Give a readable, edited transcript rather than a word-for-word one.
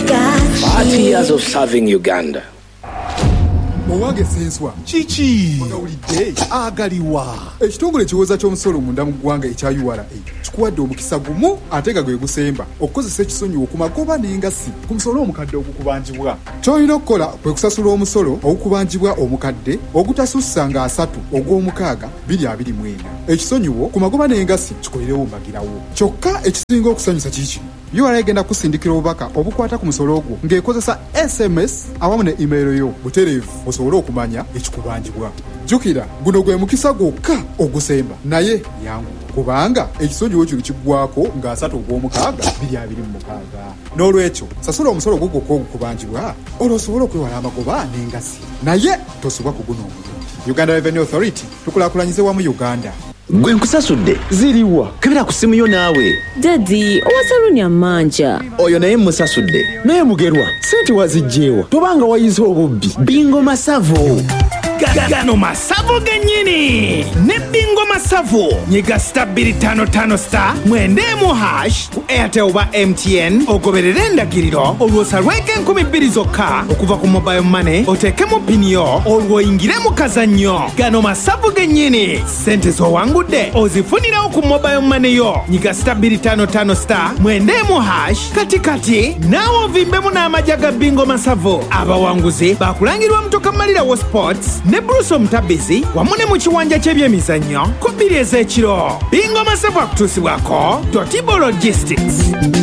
40 years of serving Uganda. Owange senswa Chichi Onawulidde agaliwa ekitongole kiwoza ky'omusolo munda mu ggwanga ekya URA kikuwadde omukisa gumu ate nga gwe gusemba okukozesa ekisonyiwo ku magoba n'engassi ku musolo omukadde ogukubanjibwa. Ky'olina okukola kwe kusasula omusolo ogukubanjibwa omukadde ogutasussa nga 3 ogw'omukaaga 2024. Ekisonyiwo ku magoba n'engassi kikolerewo mbagirawo. Kyokka ekisinga okusanyusa kiki URA egenda kusindikira obubaka obukwata ku musolo ogwo ng'ekozesa SMS awamu ne email yo butereevu osobole okumanya ekikubanjibwa. Jjukira guno gwe mukisa gwokka ogusemba naye yangu kubanga ekisonyiwo kino kiggwako nga 3 ogw'omukaaga 2026. N'olwekyo sasula omusolo gwo gwokka ogukubanjibwa olwo osobole okwewala amagoba n'engassi naye tosubwa ku guno omulungi. Uganda Revenue Authority tukulaakulanyize wamu Uganda. Gwe nkusasudde ziriwa kebera ku simu yo naawe. Daddy, owasalunya manja. Oyo naye musasudde naye mugerwa sente wazijjeewa tobanga wayize obubbi. Bingo Masavo Gano Masavo gennyini ne Bingo Masavo nyiga *255* mwendemu hash ku Airtel oba MTN ogoberere endagiriro olwosalweko 2000 zokka okuva ku mobile money oteekemu pini yo olwoyingire mu kazannyo. Gano Masavo gennyini sente z'owangudde ozifunirawo ku mobile money yo nyiga *255* mwendemu hash kati naawe ovimbemu n'amajja ga Bingo Masavo. Abawanguzi bakulangirwa Mutoka Malira wa Sports ne Bruce Omutabizi wamu ne mu kiwanja ky'ebyemizannyo ku 2 ez'ekiro. Bingo Masavo akutuusibwako Totibo Logistics.